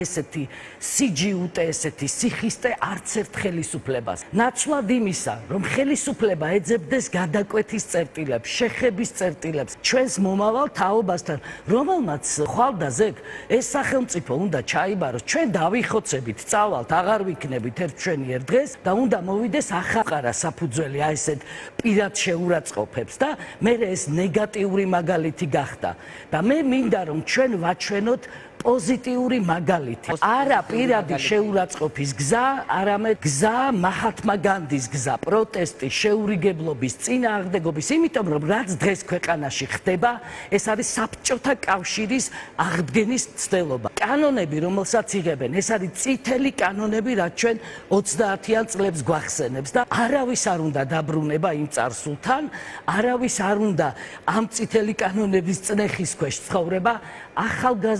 ესეთი სიჯიუტე, ესეთი სიხისტე არც ერთ ხელისუფლებას. ნაცვლად იმისა, რომ ხელისუფლება ეძებდეს გადაკვეთის წერტილებს, შეხების წერტილებს, ჩვენს მომავალ თაობასთან, რომელმაც ხვალდაზეგ ეს სახელმწიფო უნდა ჩაიბაროს, ჩვენ დავიხოცებით, წავალთ, აღარ ვიქნებით ერთ-ჩვენი ერთ დღეს და უნდა მოვიდეს ახალყარა საფუძველი აი ესეთ პირად შეურაცხყოფებს და მე ეს ნეგატიური მაგალითი გახდა და მე მინდა რომ ჩვენ ვაჩვენოთ პოზიტიური მაგალითი. არა პირადი შეურაცხყოფის გზა, არამედ გზა მაჰათმა განდის გზა, პროტესტის, შეურიგებლობის, წინააღმდეგობის, იმიტომ რომ რაც დღეს ქვეყანაში ხდება, ეს არის საბჭოთა კავშირის აღდგენის ცდელობა. კანონები, რომელსაც იღებენ, ეს არის წითელი კანონები, რაც ჩვენ 30-იან წლებს გვახსენებს და არავის არ უნდა დაბრუნება იმ წარსულთან, არავის არ უნდა ამ წითელი კანონების წნეხის ქვეშ ცხოვრება. ახალგაზრდა